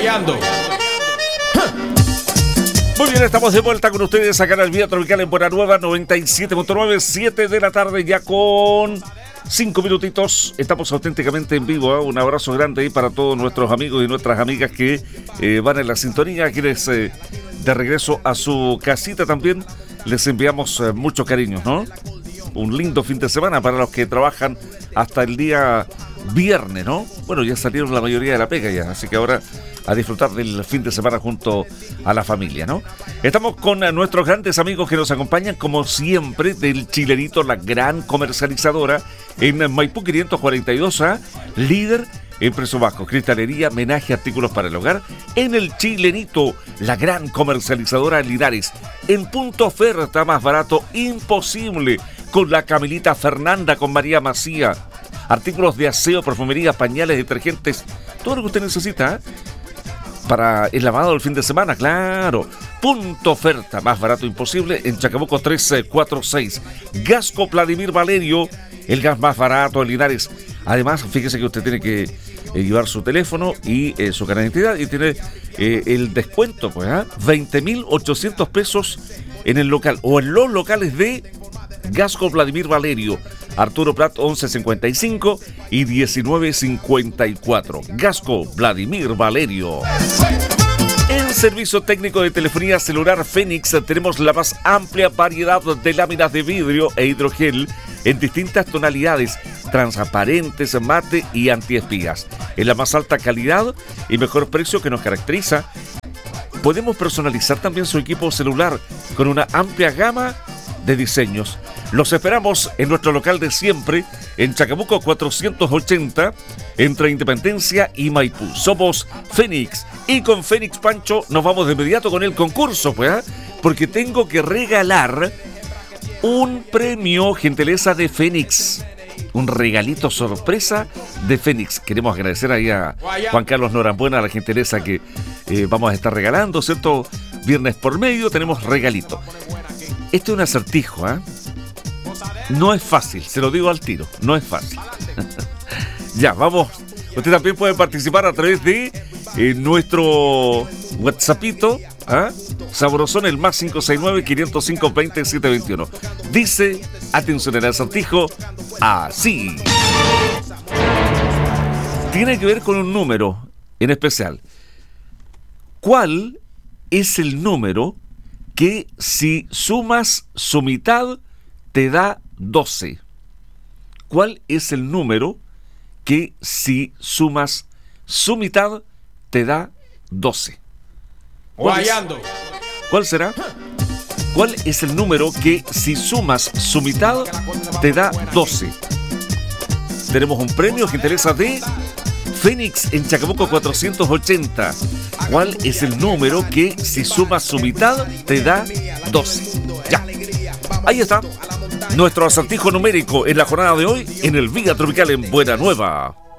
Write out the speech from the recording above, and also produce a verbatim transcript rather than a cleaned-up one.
Guayando. Muy bien, estamos de vuelta con ustedes acá en el Vía Tropical en Buena Nueva, noventa y siete punto nueve, siete de la tarde ya con cinco minutitos. Estamos auténticamente en vivo, ¿eh? Un abrazo grande ahí para todos nuestros amigos y nuestras amigas que eh, van en la sintonía, quienes eh, de regreso a su casita también les enviamos eh, mucho cariño, ¿no? Un lindo fin de semana para los que trabajan hasta el día viernes, ¿no? Bueno, ya salieron la mayoría de la pega ya, así que ahora a disfrutar del fin de semana junto a la familia, ¿no? Estamos con nuestros grandes amigos que nos acompañan, como siempre, del Chilenito, la gran comercializadora en Maipú quinientos cuarenta y dos A, líder en precio bajo, cristalería, menaje, artículos para el hogar. En el Chilenito, la gran comercializadora Linares, en punto oferta más barato imposible, con la Camilita Fernanda, con María Macía. Artículos de aseo, perfumería, pañales, detergentes, todo lo que usted necesita, ¿eh? Para el lavado del fin de semana, claro. Punto oferta, más barato imposible, en Chacabuco trescientos cuarenta y seis. Gasco Vladimir Valerio, el gas más barato en Linares. Además, fíjese que usted tiene que eh, llevar su teléfono y eh, su carnet de identidad y tiene eh, el descuento, pues, ¿eh? veinte mil ochocientos pesos en el local o en los locales de Gasco Vladimir Valerio, Arturo Prat once cincuenta y cinco y diecinueve cincuenta y cuatro. Gasco Vladimir Valerio. En servicio técnico de telefonía celular Fénix tenemos la más amplia variedad de láminas de vidrio e hidrogel en distintas tonalidades, transparentes, mate y antiespías. En la más alta calidad y mejor precio que nos caracteriza. Podemos personalizar también su equipo celular con una amplia gama de diseños. Los esperamos en nuestro local de siempre, en Chacabuco cuatrocientos ochenta, entre Independencia y Maipú. Somos Fénix, y con Fénix, Pancho, nos vamos de inmediato con el concurso, pues, ¿eh? Porque tengo que regalar un premio gentileza de Fénix, un regalito sorpresa de Fénix. Queremos agradecer ahí a Juan Carlos Norambuena, a la gentileza que eh, vamos a estar regalando, ¿cierto? Viernes por medio tenemos regalito. Este es un acertijo, ¿eh? No es fácil, se lo digo al tiro, no es fácil. Ya, vamos. Usted también puede participar a través de eh, nuestro WhatsAppito, ¿eh? Sabrosón, el más cinco seis nueve, quinientos cinco, veintisiete veintiuno. Dice, atención el acertijo, así. Tiene que ver con un número en especial. ¿Cuál es el número que si sumas su mitad te da doce? ¿Cuál es el número que si sumas su mitad te da doce? Guayando. ¿Cuál será? ¿Cuál es el número que si sumas su mitad te da doce? Tenemos un premio que interesa de Fénix en Chacabuco cuatrocientos ochenta. ¿Cuál es el número que si sumas su mitad te da doce? Ya. Ahí está nuestro acertijo numérico en la jornada de hoy en el Vía Tropical en Buena Nueva.